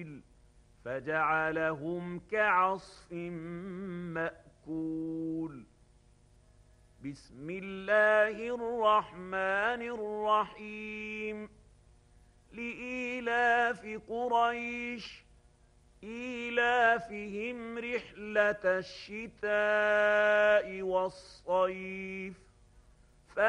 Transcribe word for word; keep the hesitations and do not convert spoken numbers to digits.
فجعلهم كعصف مأكول. بسم الله الرحمن الرحيم. لإيلاف قريش إيلافهم رحلة الشتاء والصيف